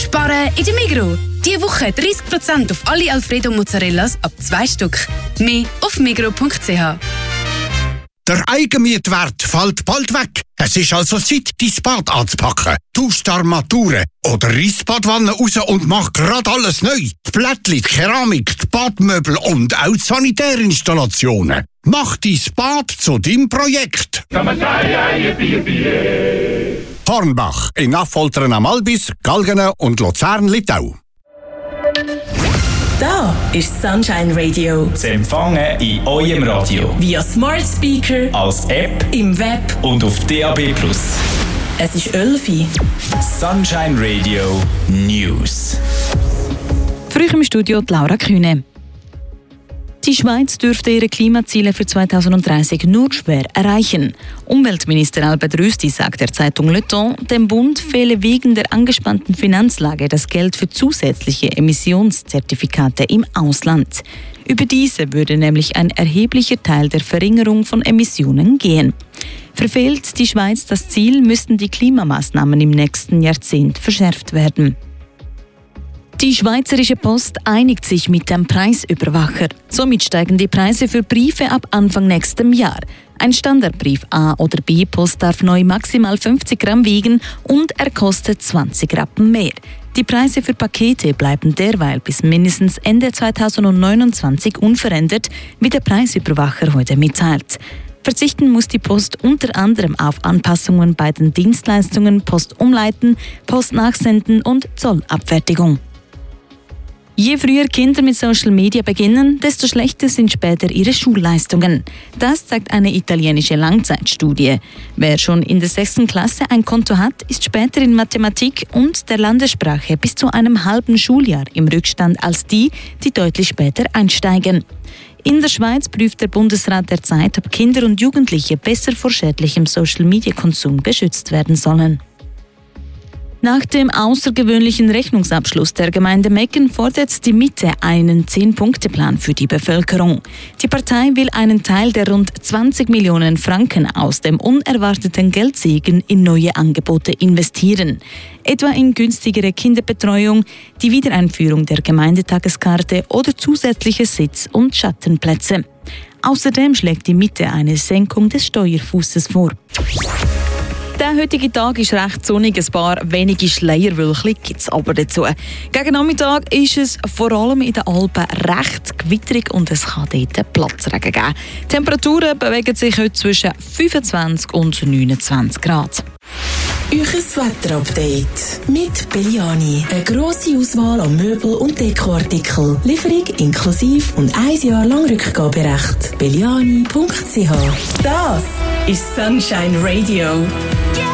Sparen in der Migros. Diese Woche 30% auf alle Alfredo Mozzarellas ab 2 Stück. Mehr auf migros.ch. Der Eigenmietwert fällt bald weg. Es ist also Zeit, dein Bad anzupacken. Tausch die Armaturen oder reiss die Badwanne raus und mach grad alles neu. Die Plättchen, die Keramik, die Badmöbel und auch die Sanitärinstallationen. Mach dein Bad zu deinem Projekt. Hornbach in Affoltern am Albis, Galgenen und Luzern-Littau. Da ist Sunshine Radio. Zu empfangen in eurem Radio. Via Smart Speaker, als App, im Web und auf DAB+. Es ist 11. Sunshine Radio News. Früh im Studio Laura Kühne. Die Schweiz dürfte ihre Klimaziele für 2030 nur schwer erreichen. Umweltminister Albert Rösti sagt der Zeitung Le Temps, dem Bund fehle wegen der angespannten Finanzlage das Geld für zusätzliche Emissionszertifikate im Ausland. Über diese würde nämlich ein erheblicher Teil der Verringerung von Emissionen gehen. Verfehlt die Schweiz das Ziel, müssten die Klimamaßnahmen im nächsten Jahrzehnt verschärft werden. Die Schweizerische Post einigt sich mit dem Preisüberwacher. Somit steigen die Preise für Briefe ab Anfang nächstem Jahr. Ein Standardbrief A- oder B-Post darf neu maximal 50 Gramm wiegen und er kostet 20 Rappen mehr. Die Preise für Pakete bleiben derweil bis mindestens Ende 2029 unverändert, wie der Preisüberwacher heute mitteilt. Verzichten muss die Post unter anderem auf Anpassungen bei den Dienstleistungen Post umleiten, Post nachsenden und Zollabfertigung. Je früher Kinder mit Social Media beginnen, desto schlechter sind später ihre Schulleistungen. Das zeigt eine italienische Langzeitstudie. Wer schon in der 6. Klasse ein Konto hat, ist später in Mathematik und der Landessprache bis zu einem halben Schuljahr im Rückstand als die, die deutlich später einsteigen. In der Schweiz prüft der Bundesrat derzeit, ob Kinder und Jugendliche besser vor schädlichem Social-Media-Konsum geschützt werden sollen. Nach dem außergewöhnlichen Rechnungsabschluss der Gemeinde Mecken fordert die Mitte einen 10-Punkte-Plan für die Bevölkerung. Die Partei will einen Teil der rund 20 Millionen Franken aus dem unerwarteten Geldsegen in neue Angebote investieren. Etwa in günstigere Kinderbetreuung, die Wiedereinführung der Gemeindetageskarte oder zusätzliche Sitz- und Schattenplätze. Außerdem schlägt die Mitte eine Senkung des Steuerfusses vor. Der heutige Tag ist recht sonnig, ein paar wenige Schleierwölkchen gibt es aber dazu. Gegen Nachmittag ist es vor allem in den Alpen recht gewitterig und es kann dort Platzregen geben. Die Temperaturen bewegen sich heute zwischen 25 und 29 Grad. Euches Wetterupdate mit Belliani. Eine grosse Auswahl an Möbel- und Dekoartikel. Lieferung inklusive und 1 Jahr lang Rückgaberecht. Belliani.ch. Das ist Sunshine Radio.